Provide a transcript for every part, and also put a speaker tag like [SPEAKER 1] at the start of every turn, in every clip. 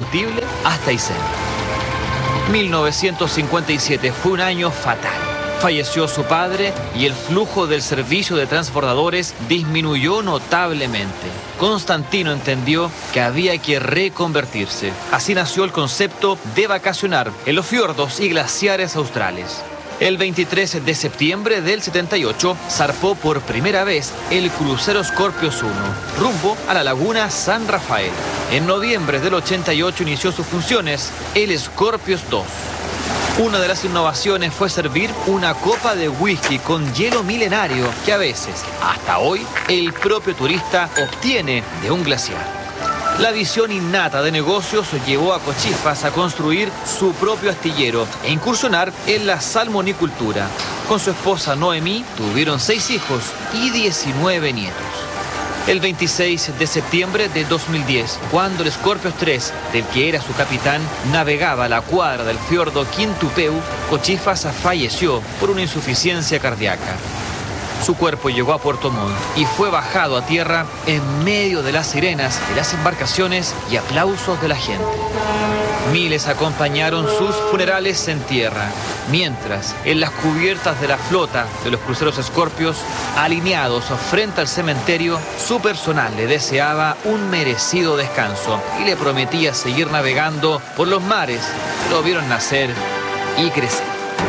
[SPEAKER 1] indescriptible hasta Aysén. 1957 fue un año fatal. Falleció su padre y el flujo del servicio de transbordadores disminuyó notablemente. Constantino entendió que había que reconvertirse. Así nació el concepto de vacacionar en los fiordos y glaciares australes. El 23 de septiembre del 78 zarpó por primera vez el crucero Scorpios 1, rumbo a la laguna San Rafael. En noviembre del 88 inició sus funciones el Scorpios 2. Una de las innovaciones fue servir una copa de whisky con hielo milenario que a veces, hasta hoy, el propio turista obtiene de un glaciar. La visión innata de negocios llevó a Cochifas a construir su propio astillero e incursionar en la salmonicultura. Con su esposa Noemí tuvieron 6 hijos y 19 nietos. El 26 de septiembre de 2010, cuando el Scorpios 3, del que era su capitán, navegaba la cuadra del fiordo Quintupeu, Cochifas falleció por una insuficiencia cardíaca. Su cuerpo llegó a Puerto Montt y fue bajado a tierra en medio de las sirenas de las embarcaciones y aplausos de la gente. Miles acompañaron sus funerales en tierra, mientras en las cubiertas de la flota de los cruceros Scorpios, alineados frente al cementerio, su personal le deseaba un merecido descanso y le prometía seguir navegando por los mares que lo vieron nacer y crecer.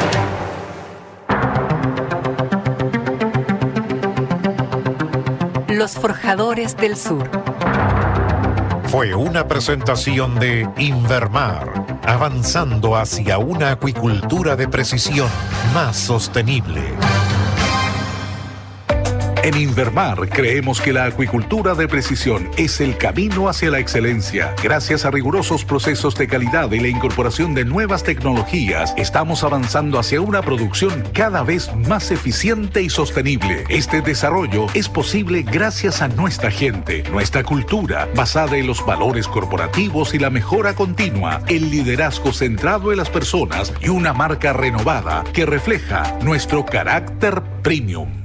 [SPEAKER 2] Los Forjadores del Sur.
[SPEAKER 3] Fue una presentación de Invermar, avanzando hacia una acuicultura de precisión más sostenible.
[SPEAKER 4] En Invermar creemos que la acuicultura de precisión es el camino hacia la excelencia. Gracias a rigurosos procesos de calidad y la incorporación de nuevas tecnologías, estamos avanzando hacia una producción cada vez más eficiente y sostenible. Este desarrollo es posible gracias a nuestra gente, nuestra cultura, basada en los valores corporativos y la mejora continua, el liderazgo centrado en las personas y una marca renovada que refleja nuestro carácter premium.